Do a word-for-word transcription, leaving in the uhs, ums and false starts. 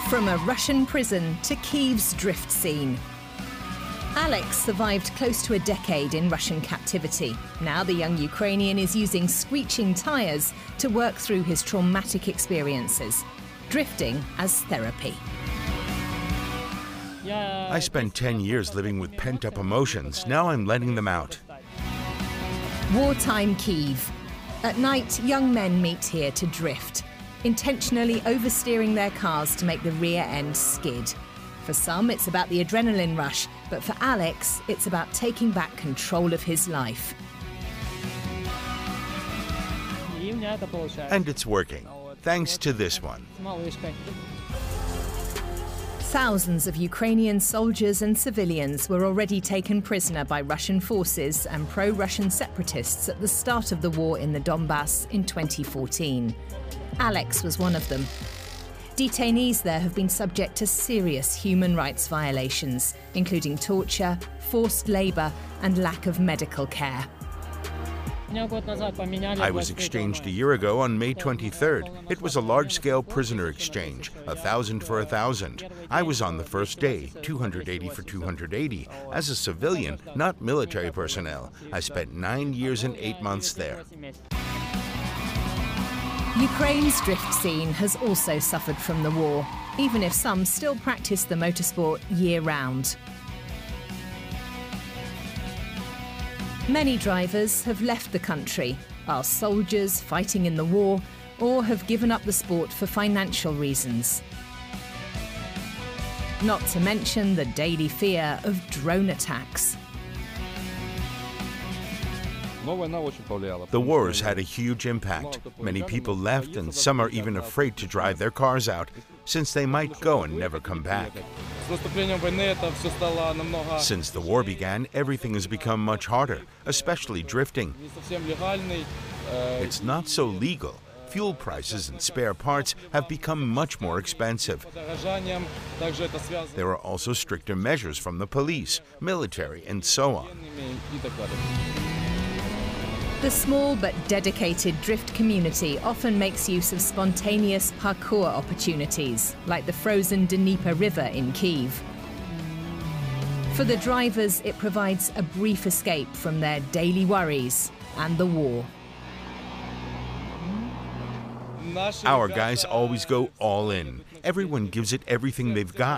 From a Russian prison to Kyiv's drift scene. Alex survived close to a decade in Russian captivity. Now the young Ukrainian is using screeching tyres to work through his traumatic experiences, drifting as therapy. I spent ten years living with pent-up emotions. Now I'm letting them out. Wartime Kyiv. At night, young men meet here to drift, intentionally oversteering their cars to make the rear end skid. For some, it's about the adrenaline rush, but for Alex, it's about taking back control of his life. And it's working, thanks to this one. Thousands of Ukrainian soldiers and civilians were already taken prisoner by Russian forces and pro-Russian separatists at the start of the war in the Donbass in twenty fourteen. Alex was one of them. Detainees there have been subject to serious human rights violations, including torture, forced labour and lack of medical care. I was exchanged a year ago on May twenty-third. It was a large-scale prisoner exchange, a thousand for a thousand. I was on the first day, two hundred eighty for two hundred eighty. As a civilian, not military personnel. I spent nine years and eight months there. Ukraine's drift scene has also suffered from the war, even if some still practice the motorsport year-round. Many drivers have left the country, are soldiers fighting in the war, or have given up the sport for financial reasons. Not to mention the daily fear of drone attacks. The war has had a huge impact. Many people left, and some are even afraid to drive their cars out, since they might go and never come back. Since the war began, everything has become much harder, especially drifting. It's not so legal. Fuel prices and spare parts have become much more expensive. There are also stricter measures from the police, military, and so on. The small but dedicated drift community often makes use of spontaneous parkour opportunities, like the frozen Dnieper River in Kyiv. For the drivers, it provides a brief escape from their daily worries and the war. Our guys always go all in. Everyone gives it everything they've got.